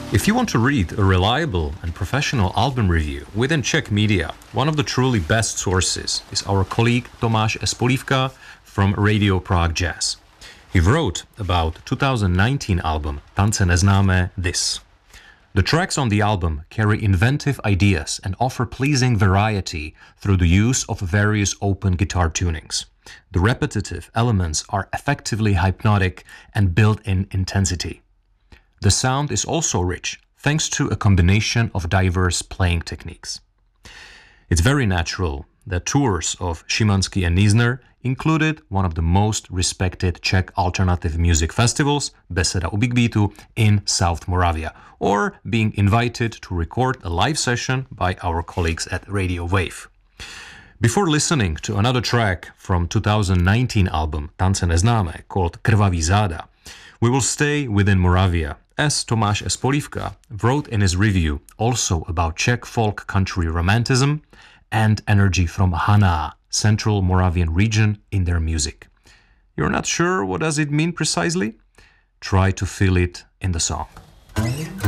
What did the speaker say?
If you want to read a reliable and professional album review within Czech media, one of the truly best sources is our colleague Tomáš Espolivka from Radio Prague Jazz. He wrote about 2019 album Tance neznámé this. The tracks on the album carry inventive ideas and offer pleasing variety through the use of various open guitar tunings. The repetitive elements are effectively hypnotic and build in intensity. The sound is also rich, thanks to a combination of diverse playing techniques. It's very natural that tours of Szymanski and Niesner included one of the most respected Czech alternative music festivals, Beseda u Big Beatu, in South Moravia, or being invited to record a live session by our colleagues at Radio Wave. Before listening to another track from 2019 album Tance neznámé called Krvaví záda, we will stay within Moravia, as Tomáš Espolivka wrote in his review also about Czech folk country romanticism and energy from Haná, Central Moravian region, in their music. You're not sure what does it mean precisely? Try to feel it in the song.